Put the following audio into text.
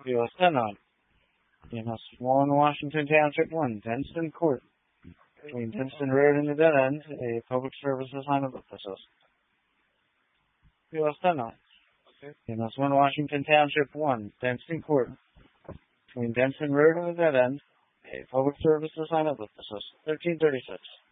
US 10 on. EMS 1, Washington Township 1, Denson Court. Between Denson Road and the dead end, a public service assignment assist. US 10 on. EMS 1, Washington Township 1, Denson Court. Between Denson Road and the dead end, a public service assignment assist. 1336.